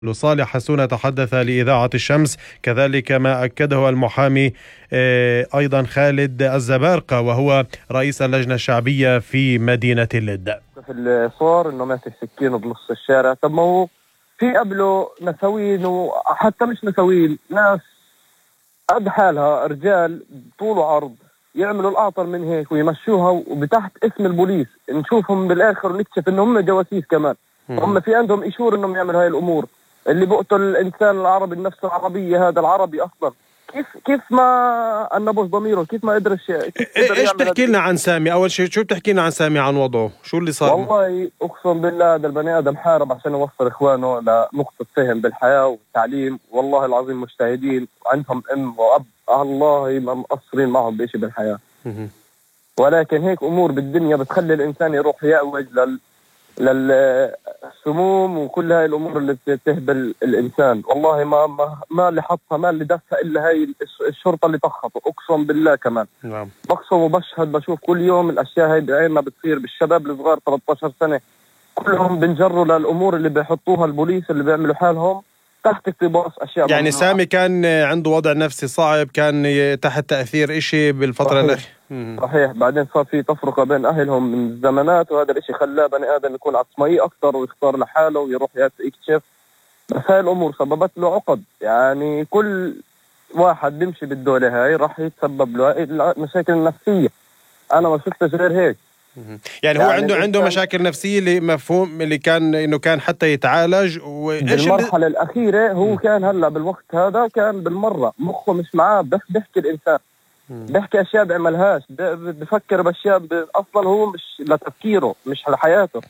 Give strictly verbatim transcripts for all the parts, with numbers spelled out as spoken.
صالح حسونة تحدث لإذاعة الشمس، كذلك ما أكده المحامي أيضا خالد الزبارقة وهو رئيس اللجنة الشعبية في مدينة اللد. في الصور إنه ماسك سكينه بنص الشارع. طب ما هو في قبله نسوين وحتى مش نسوين، ناس قد حالها رجال طول وعرض يعملوا الأعطر من هيك ويمشوها وبتحت اسم البوليس، نشوفهم بالآخر ونكتشف إنهم هم جواسيس كمان. هم في عندهم إشور إنهم يعملوا هاي الأمور. اللي بقتل الإنسان العربي النفس العربية هذا العربي أصلا، كيف كيف ما أنبوش ضميره؟ كيف ما قدر ايش بتحكي لنا عن سامي؟ أول شيء شو بتحكي لنا عن سامي، عن وضعه، شو اللي صار؟ والله أقسم بالله هذا البني آدم حارب عشان يوصل إخوانه لنقطة فهم بالحياة والتعليم. والله العظيم مجتهدين وعندهم أم وأب، الله ما مقصرين معهم بإشي بالحياة. ولكن هيك أمور بالدنيا بتخلي الإنسان يروح يأوج لل للسموم وكل هاي الأمور اللي بتهبل الإنسان. والله ما ما, ما اللي حطها ما اللي دفها إلا هاي الشرطة اللي طخطوا، أقسم بالله كمان. نعم. بقسم وبشهد، بشوف كل يوم الأشياء هاي بعيننا بتصير بالشباب الصغار ثلاثة عشر سنة، كلهم بنجروا للأمور اللي بيحطوها البوليس اللي بيعملوا حالهم تحت اقتباس أشياء. يعني سامي كان عنده وضع نفسي صعب، كان تحت تأثير إشي بالفترة الأخيرة. صحيح. بعدين صار في تفرقة بين أهلهم من الزمانات، وهذا الإشي خلاه بني آدم يكون عصمي أكثر ويختار لحاله ويروح يكتشف. بس هاي الأمور سببت له عقد، يعني كل واحد بيمشي بالدولة هاي راح يتسبب له مشاكل نفسية. أنا ما شفتش غير هيك. يعني, يعني هو عنده عنده مشاكل نفسية اللي مفهوم اللي كان إنه كان حتى يتعالج. بالمرحلة اللي... الأخيرة هو م. كان هلا بالوقت هذا كان بالمرة مخه مش معاه، بس بيحكي الإنسان بيحكي أشياء بيعملهاش، بفكر بأشياء أصلا هو مش لتفكيره مش لحياته.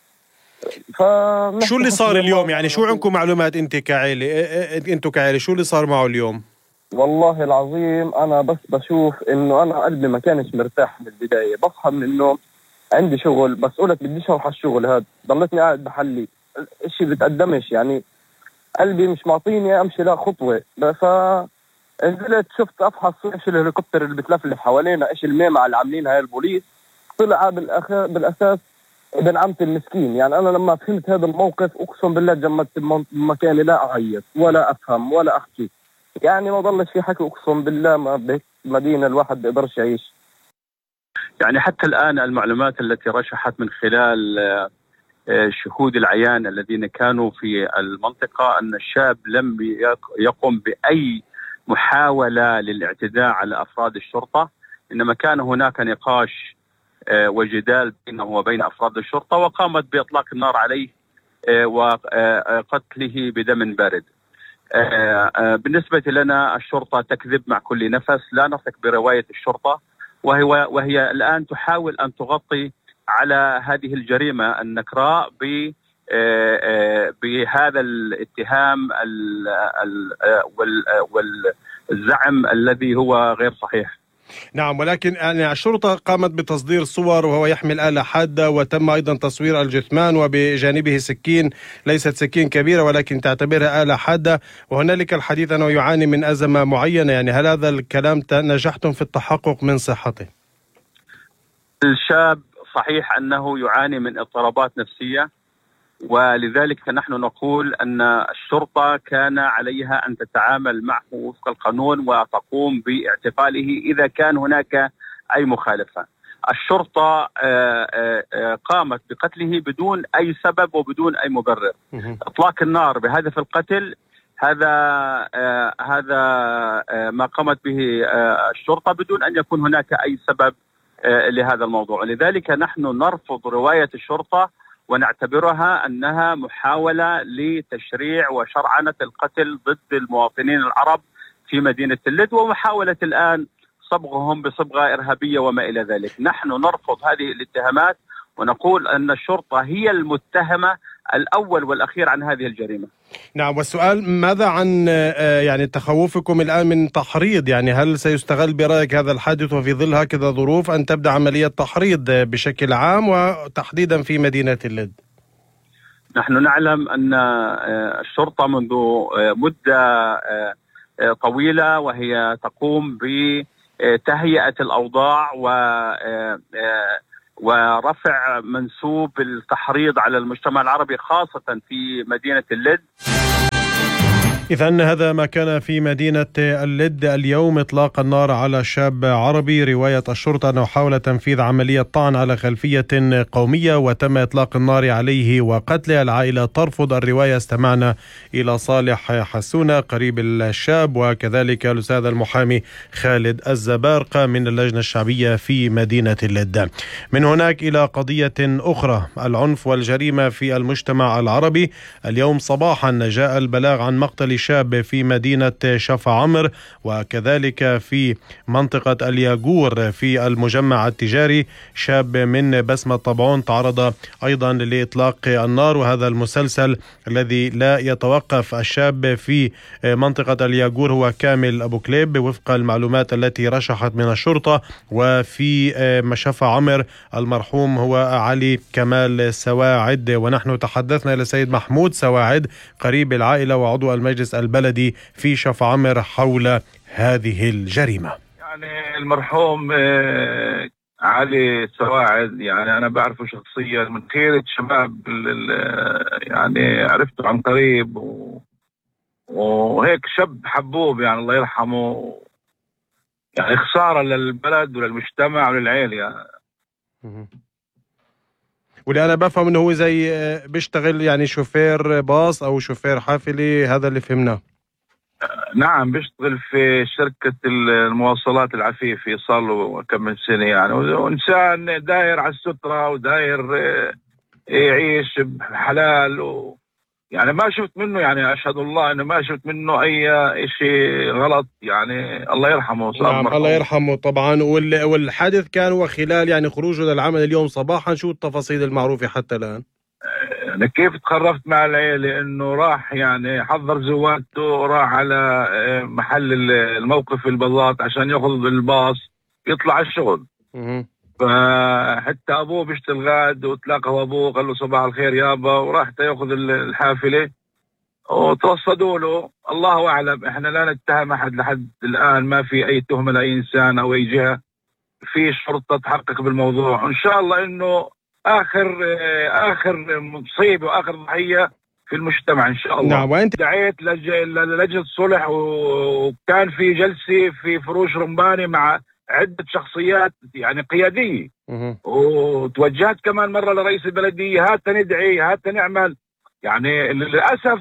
شو اللي صار اليوم؟ يعني شو عندكم معلومات أنت كعائلة، أنتوا كعائلة شو اللي صار معه اليوم؟ والله العظيم أنا بس بشوف إنه أنا قلبي ما كانش مرتاح من البداية. بصحى من النوم عندي شغل، بس قلت بديش أروح على الشغل هذا، ضلتني قاعد بحلي إشي بتقدمش، يعني قلبي مش معطيني أمشي لا خطوة. ف نزلت شفت افحص ايش الهليكوبتر اللي بتلفلف حوالينا، ايش الميمة اللي عاملينها هاي البوليس. طلع بالأخ... بالاساس ابن عمتي المسكين. يعني انا لما فهمت هذا الموقف اقسم بالله جمدت مكاني، لا اعيط ولا افهم ولا احكي، يعني ما ضلش في حكي. اقسم بالله ما بهيك مدينة الواحد بيقدرش يعيش. يعني حتى الان المعلومات التي رشحت من خلال شهود العيان الذين كانوا في المنطقة ان الشاب لم يقم باي محاولة للاعتداء على أفراد الشرطة، إنما كان هناك نقاش وجدال بينه وبين أفراد الشرطة، وقامت بإطلاق النار عليه وقتله بدم بارد. بالنسبة لنا الشرطة تكذب مع كل نفس، لا نثق برواية الشرطة، وهي, وهي الآن تحاول أن تغطي على هذه الجريمة النكراء ب بهذا الاتهام والزعم الذي هو غير صحيح. نعم، ولكن يعني الشرطة قامت بتصدير صور وهو يحمل آلة حادة، وتم أيضا تصوير الجثمان وبجانبه سكين، ليست سكين كبيرة ولكن تعتبرها آلة حادة، وهنالك الحديث أنه يعاني من أزمة معينة. يعني هل هذا الكلام نجحتم في التحقق من صحته؟ الشاب صحيح أنه يعاني من اضطرابات نفسية، ولذلك نحن نقول أن الشرطة كان عليها أن تتعامل معه وفق القانون وتقوم باعتقاله إذا كان هناك أي مخالفة. الشرطة قامت بقتله بدون أي سبب وبدون أي مبرر. إطلاق النار بهدف القتل هذا هذا ما قامت به الشرطة بدون أن يكون هناك أي سبب لهذا الموضوع. لذلك نحن نرفض رواية الشرطة ونعتبرها أنها محاولة لتشريع وشرعنة القتل ضد المواطنين العرب في مدينة اللد، ومحاولة الآن صبغهم بصبغة إرهابية وما إلى ذلك. نحن نرفض هذه الاتهامات ونقول أن الشرطة هي المتهمة الأول والأخير عن هذه الجريمة. نعم، والسؤال ماذا عن يعني تخوفكم الآن من تحريض؟ يعني هل سيستغل برأيك هذا الحادث وفي ظل هكذا ظروف أن تبدأ عملية تحريض بشكل عام وتحديدا في مدينة اللد؟ نحن نعلم أن الشرطة منذ مدة طويلة وهي تقوم بتهيئة الأوضاع و ورفع منسوب التحريض على المجتمع العربي خاصة في مدينة اللد. إذن هذا ما كان في مدينة اللد اليوم. إطلاق النار على شاب عربي. رواية الشرطة أنه حاول تنفيذ عملية طعن على خلفية قومية وتم إطلاق النار عليه وقتله. العائلة ترفض الرواية. استمعنا إلى صالح حسونة قريب الشاب وكذلك الأستاذ المحامي خالد الزبارقة من اللجنة الشعبية في مدينة اللد. من هناك إلى قضية أخرى، العنف والجريمة في المجتمع العربي. اليوم صباحا جاء البلاغ عن مقتل شاب في مدينة شفا عمر وكذلك في منطقة الياغور في المجمع التجاري. شاب من بسمة طبعون تعرض أيضا لإطلاق النار، وهذا المسلسل الذي لا يتوقف. الشاب في منطقة الياغور هو كامل أبو كليب وفق المعلومات التي رشحت من الشرطة، وفي شفا عمر المرحوم هو علي كمال سواعد. ونحن تحدثنا إلى السيد محمود سواعد قريب العائلة وعضو المجلس البلدي في شفا عمر حول هذه الجريمة. يعني المرحوم علي سواعد يعني أنا بعرفه شخصيا من خيرة شباب، يعني عرفته عن قريب و... وهيك شاب حبوب يعني الله يرحمه. يعني خسارة للبلد وللمجتمع وللعيلة يعني. واللي أنا بفهم إنه هو زي بيشتغل يعني شوفير باص أو شوفير حافلي، هذا اللي فهمناه. نعم بيشتغل في شركة المواصلات العفيفي صار له كم من سنة يعني، وإنسان داير على السترة وداير يعيش بحلال و يعني ما شفت منه، يعني أشهد الله إنه ما شفت منه أي شيء غلط يعني. الله يرحمه. نعم الله يرحمه طبعا. والحادث كان وخلال يعني خروجه للعمل اليوم صباحا. شو التفاصيل المعروفة حتى الآن؟ أنا كيف تخرفت مع العيلة إنه راح يعني حضر زواجته وراح على محل الموقف البلاط عشان ياخذ الباص يطلع الشغل. فحتى أبوه بيشتغل غاد وتلاقى أبوه قال له صباح الخير يابا، وراح ياخذ الحافلة وتوصدوا له. الله أعلم، إحنا لا نتهم أحد لحد الآن، ما في أي تهمة لأي إنسان أو أي جهة. في شرطة تحقق بالموضوع وإن شاء الله إنه آخر آخر مصيبة وآخر ضحية في المجتمع إن شاء الله. نعم. وأنت دعيت للجنة صلح وكان في جلسة في فروش رمباني مع عدة شخصيات يعني قيادية، وتوجهت كمان مرة لرئيس البلدية هات ندعي هات نعمل. يعني للأسف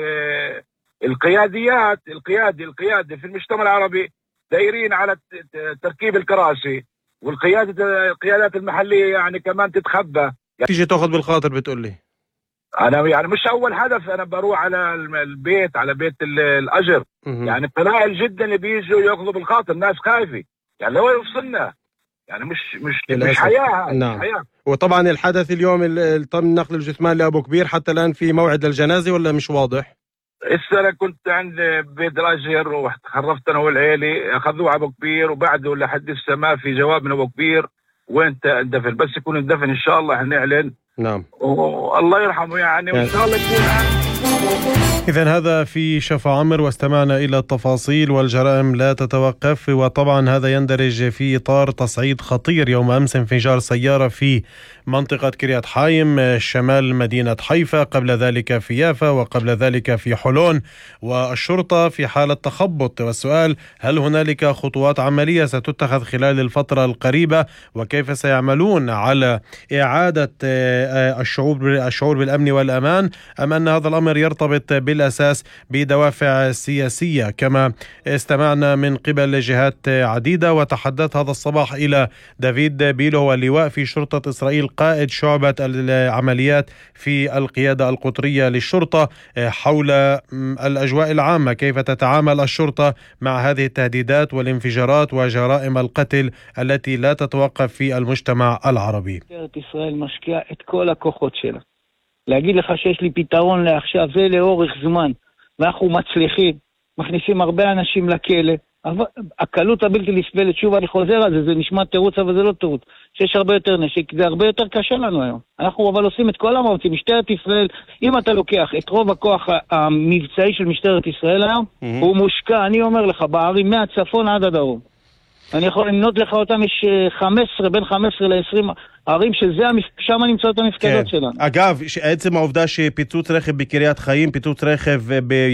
القياديات القيادة القيادة في المجتمع العربي دايرين على تركيب الكراسي، والقيادة القيادات المحلية يعني كمان تتخبى. يعني تيجي تاخذ بالخاطر بتقول لي أنا يعني مش أول هدف أنا بروح على البيت على بيت الأجر. يعني قلائل جدا اللي بيجوا ياخذوا بالخاطر، الناس خايفة يعني لو يوصلنا يعني مش مش مش حياة. نعم. مش حياة. وطبعا الحدث اليوم تم نقل الجثمان لأبو كبير، حتى الآن في موعد للجنازة ولا مش واضح؟ هسه أنا كنت عند بيت الأجر وخرفت أنا والعيلة، أخذوه أبو كبير وبعده لحد هسه ما في جواب من أبو كبير وين اندفن. بس يكون اندفن إن شاء الله حنعلن. نعم. والله يرحمه يعني وإن شاء الله يكون. إذن هذا في شفا عمر، واستمعنا إلى التفاصيل. والجرائم لا تتوقف، وطبعا هذا يندرج في إطار تصعيد خطير يوم أمس انفجار سيارة في منطقة كريات حايم شمال مدينة حيفا، قبل ذلك في يافا وقبل ذلك في حلون، والشرطة في حالة تخبط. والسؤال هل هنالك خطوات عملية ستتخذ خلال الفترة القريبة، وكيف سيعملون على إعادة الشعور الشعور بالأمن والأمان، أم أن هذا الأمر يرتبط بالأساس بدوافع سياسية كما استمعنا من قبل جهات عديدة. وتحدث هذا الصباح إلى دافيد بيلو، هو اللواء في شرطة إسرائيل قائد شعبة العمليات في القيادة القطرية للشرطة، حول الأجواء العامة، كيف تتعامل الشرطة مع هذه التهديدات والانفجارات وجرائم القتل التي لا تتوقف في المجتمع العربي. إسرائيل משקיעה את כל הכוחות שלה. להגיד לך שיש לי פתרון לעכשיו ולאורך זמן, ואנחנו מצליחים, מכניסים הרבה אנשים לכלא, אבל הקלות הבלתי נסבלת, שוב אני חוזר על זה, זה נשמע תירוץ אבל זה לא תירוץ, שיש הרבה יותר נשק, זה הרבה יותר קשה לנו היום. אנחנו אבל עושים את כל המאמצים. משטרת ישראל, אם אתה לוקח את רוב הכוח המבצעי של משטרת ישראל היום, mm-hmm. הוא מושקע, אני אומר לך, בערים מהצפון עד הדרום. אני יכול למנות לך אותם, יש חמש עשרה, בין חמש עשרה ל-עשרים ערים שזה, שם נמצאות המפקדות שלנו. אגב, עצם העובדה שפיצוץ רכב בקריית חיים, פיצוץ רכב